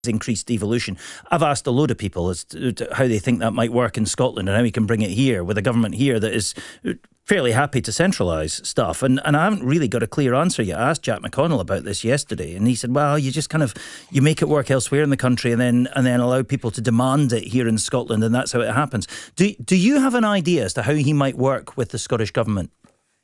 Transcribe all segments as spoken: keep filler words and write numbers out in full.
increased devolution. I've asked a load of people as to, to how they think that might work in Scotland and how we can bring it here with a government here that is fairly happy to centralise stuff. And and I haven't really got a clear answer yet. I asked Jack McConnell about this yesterday and he said, well, you just kind of, you make it work elsewhere in the country and then and then allow people to demand it here in Scotland, and that's how it happens. Do, do you have an idea as to how he might work with the Scottish Government?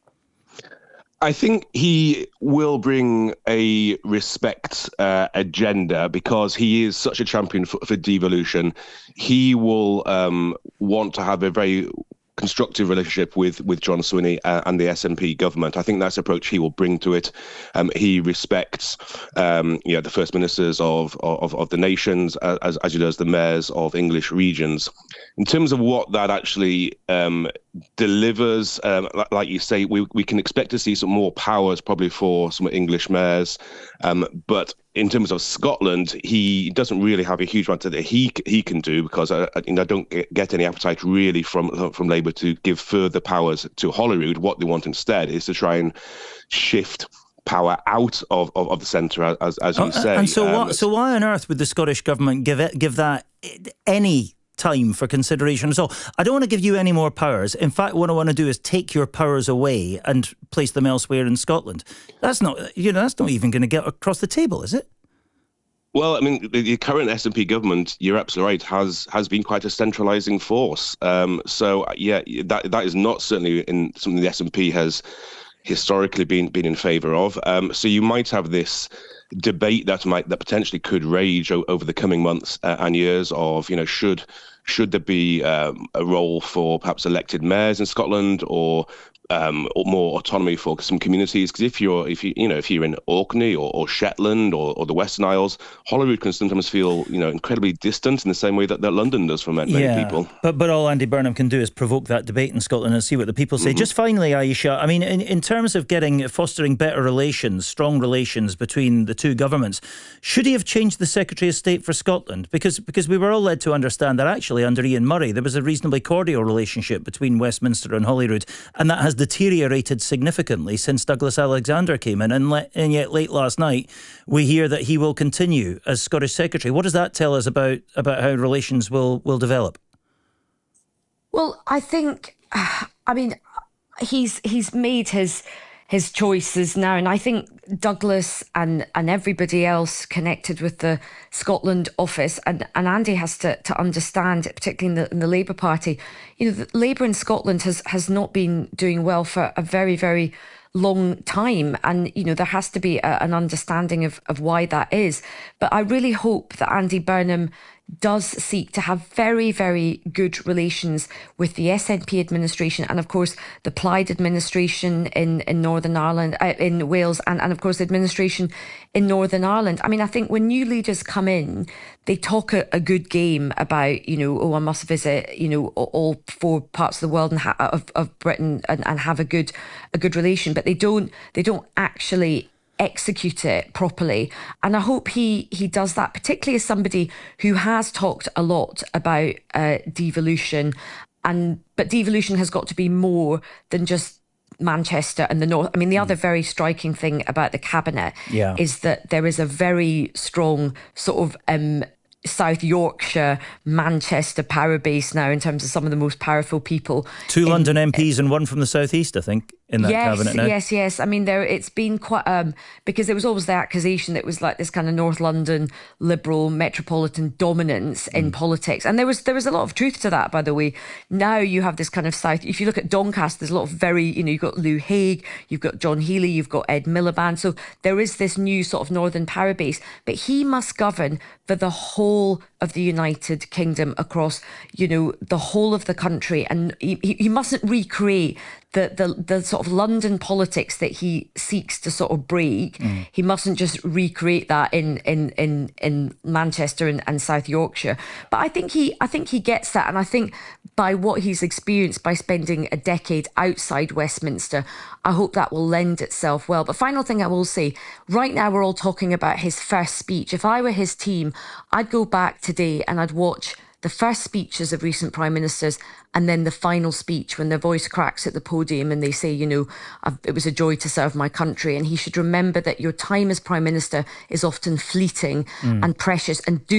I think he will bring a respect uh, agenda because he is such a champion for, for devolution. He will um, want to have a very constructive relationship with with John Swinney uh, and the S N P government. I think that's the approach he will bring to it. Um, he respects, um, you know, the first ministers of of, of the nations, as as he does the mayors of English regions. In terms of what that actually um, delivers, um, like, like you say, we we can expect to see some more powers probably for some English mayors, um, but in terms of Scotland, he doesn't really have a huge amount that he he can do because I, I, you know, I don't get, get any appetite really from from Labour to give further powers to Holyrood. What they want instead is to try and shift power out of, of, of the centre, as as you oh, say. And so, um, what, so why on earth would the Scottish Government give it give that any time for consideration? So I don't want to give you any more powers. In fact, what I want to do is take your powers away and place them elsewhere in Scotland. That's not, you know, that's not even going to get across the table, is it? Well, I mean, the, the current S N P government, you're absolutely right, has has been quite a centralising force. Um, so, yeah, that that is not certainly in something the S N P has historically been been in favour of. Um, so you might have this debate that might that potentially could rage o- over the coming months uh, and years of, you know, should should there be um, a role for perhaps elected mayors in Scotland or um, or more autonomy for some communities? Because if you're if you you know if you're in Orkney or, or Shetland or, or the Western Isles, Holyrood can sometimes feel, you know, incredibly distant in the same way that, that London does for many yeah, people. But but all Andy Burnham can do is provoke that debate in Scotland and see what the people say. Mm-hmm. Just finally, Aisha, I mean, in, in terms of getting fostering better relations, strong relations between the two governments, should he have changed the Secretary of State for Scotland? Because because we were all led to understand that actually under Ian Murray there was a reasonably cordial relationship between Westminster and Holyrood, and that has deteriorated significantly since Douglas Alexander came in, and, le- and yet late last night we hear that he will continue as Scottish Secretary. What does that tell us about about how relations will will develop? Well, I think, I mean, he's he's made his his choices now, and I think Douglas and and everybody else connected with the Scotland office, and, and Andy has to to understand, particularly in the in the Labour Party, you know, the Labour in Scotland has has not been doing well for a very, very long time, and you know there has to be a, an understanding of of why that is. But I really hope that Andy Burnham does seek to have very, very good relations with the S N P administration and, of course, the Plaid administration in, in Northern Ireland, uh, in Wales, and, and, of course, the administration in Northern Ireland. I mean, I think when new leaders come in, they talk a, a good game about, you know, oh, I must visit, you know, all four parts of the world and ha- of, of Britain and, and have a good a good relation, but they don't they don't actually execute it properly. And I hope he he does that, particularly as somebody who has talked a lot about uh, devolution, and but devolution has got to be more than just Manchester and the North. I mean, the mm. other very striking thing about the cabinet yeah. is that there is a very strong sort of um, South Yorkshire, Manchester power base now in terms of some of the most powerful people. Two in, London M Ps and one from the South East, I think, in that yes, cabinet now. Yes, yes. I mean, there it's been quite, um, because there was always the accusation that it was like this kind of North London liberal metropolitan dominance in mm. politics. And there was there was a lot of truth to that, by the way. Now you have this kind of South, if you look at Doncaster, there's a lot of very, you know, you've got Lou Haig, you've got John Healey, you've got Ed Miliband. So there is this new sort of northern power base, but he must govern for the whole of the United Kingdom across, you know, the whole of the country. And he, he mustn't recreate the, the the sort of London politics that he seeks to sort of break. Mm. He mustn't just recreate that in in in, in Manchester and, and South Yorkshire. But I think he I think he gets that, and I think by what he's experienced by spending a decade outside Westminster, I hope that will lend itself well. But final thing I will say, right now we're all talking about his first speech. If I were his team, I'd go back today and I'd watch the first speeches of recent prime ministers and then the final speech when their voice cracks at the podium and they say, you know, I've, it was a joy to serve my country. And he should remember that your time as prime minister is often fleeting mm. and precious, and do